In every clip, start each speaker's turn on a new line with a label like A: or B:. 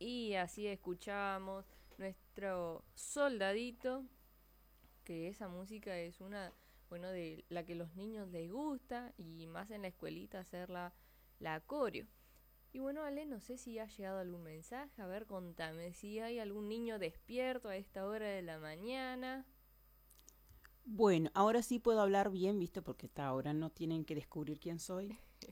A: y así escuchábamos nuestro soldadito, que esa música es una, bueno, de la que los niños les gusta y más en la escuelita hacer la coreo. Y bueno, Ale, no sé si ha llegado algún mensaje, a ver, contame, si hay algún niño despierto a esta hora de la mañana.
B: Bueno, ahora sí puedo hablar bien, ¿viste? Porque hasta ahora no tienen que descubrir quién soy.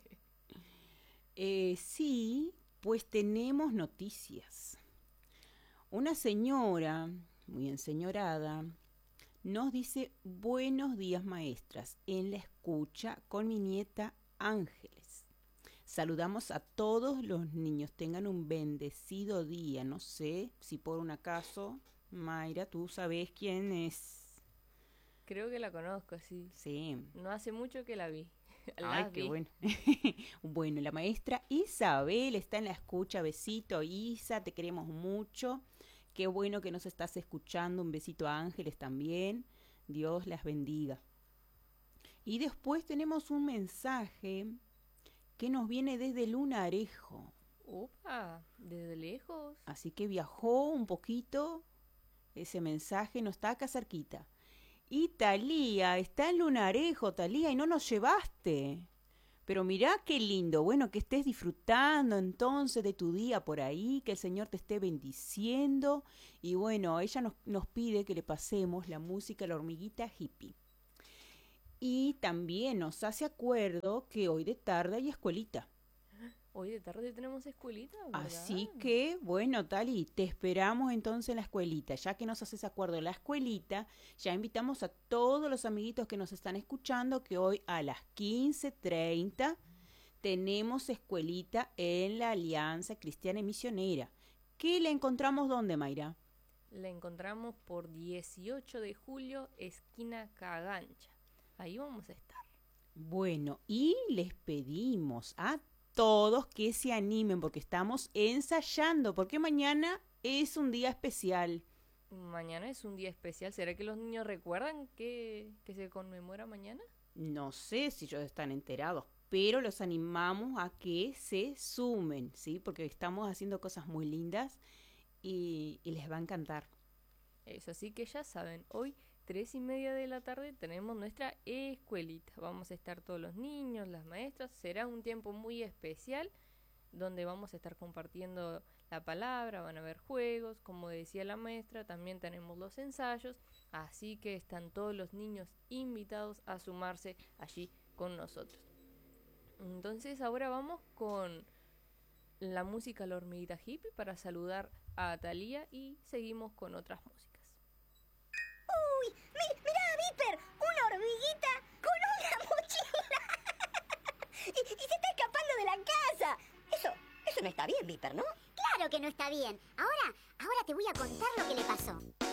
B: Sí, pues tenemos noticias. Una señora, muy enseñorada, nos dice buenos días maestras en la escucha con mi nieta Ángeles. Saludamos a todos los niños, tengan un bendecido día. No sé si por un acaso, Mayra, tú sabes quién es.
A: Creo que la conozco, sí.
B: Sí.
A: No hace mucho que la vi.
B: Ay,
A: Las
B: qué
A: vi.
B: bueno. Bueno, la maestra Isabel está en la escucha. Besito, Isa, te queremos mucho. Qué bueno que nos estás escuchando. Un besito a Ángeles también. Dios las bendiga. Y después tenemos un mensaje que nos viene desde Lunarejo.
A: Opa, desde lejos.
B: Así que viajó un poquito. Ese mensaje no está acá cerquita. Y Talía, está en Lunarejo, Talía, y no nos llevaste. Pero mirá qué lindo, bueno, que estés disfrutando entonces de tu día por ahí, que el Señor te esté bendiciendo. Y bueno, ella nos pide que le pasemos la música a la hormiguita hippie. Y también nos hace acuerdo que hoy de tarde hay escuelita.
A: Hoy de tarde tenemos escuelita, ¿verdad?
B: Así que, bueno, Tali, te esperamos entonces en la escuelita. Ya que nos haces acuerdo de la escuelita, ya invitamos a todos los amiguitos que nos están escuchando que hoy a las 15:30 tenemos escuelita en la Alianza Cristiana y Misionera. ¿Qué le encontramos dónde, Mayra?
A: La encontramos por 18 de julio, esquina Cagancha. Ahí vamos a estar.
B: Bueno, y les pedimos a todos que se animen porque estamos ensayando, porque mañana es un día especial.
A: Mañana es un día especial. ¿Será que los niños recuerdan que se conmemora mañana?
B: No sé si ellos están enterados, pero los animamos a que se sumen, ¿sí? Porque estamos haciendo cosas muy lindas y les va a encantar.
A: Eso, así que ya saben, hoy 3:30 de la tarde tenemos nuestra escuelita. Vamos a estar todos los niños, las maestras. Será un tiempo muy especial donde vamos a estar compartiendo la palabra, van a haber juegos, como decía la maestra, también tenemos los ensayos, así que están todos los niños invitados a sumarse allí con nosotros. Entonces ahora vamos con la música La Hormiguita Hippie para saludar a Thalía y seguimos con otras músicas.
C: ¡Uy! ¡Mirá, Viper! ¡Una hormiguita con una mochila! y se está escapando de la casa. Eso no está bien, Viper, ¿no?
D: Claro que no está bien. Ahora te voy a contar lo que le pasó.